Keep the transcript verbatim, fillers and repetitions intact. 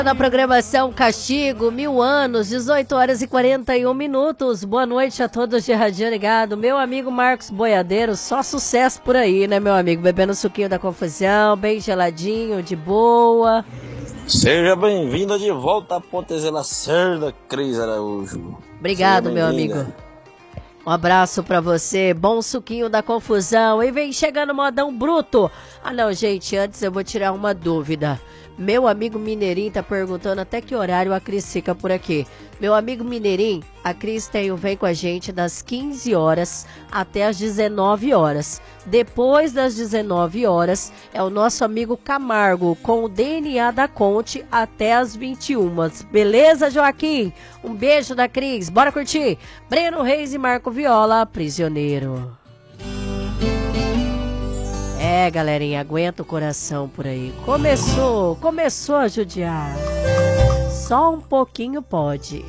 Na programação Castigo, mil anos, dezoito horas e quarenta e um minutos. Boa noite a todos de Radinho Ligado. Meu amigo Marcos Boiadeiro, só sucesso por aí, né, meu amigo? Bebendo suquinho da confusão, bem geladinho, de boa. Seja bem-vinda de volta à Pontes Lacerda, Cris Araújo. Obrigado, meu amigo. Um abraço pra você, bom suquinho da confusão. E vem chegando modão bruto. Ah não, gente, antes eu vou tirar uma dúvida. Meu amigo Mineirinho tá perguntando até que horário a Cris fica por aqui. Meu amigo Mineirinho, a Cris tem o Vem Com a Gente das quinze horas até as dezenove horas. Depois das dezenove horas é o nosso amigo Camargo com o D N A da Conte até as vinte e uma. Beleza, Joaquim? Um beijo da Cris. Bora curtir? Breno Reis e Marco Viola, Prisioneiro. É, galerinha, aguenta o coração por aí. Começou, começou a judiar. Só um pouquinho pode.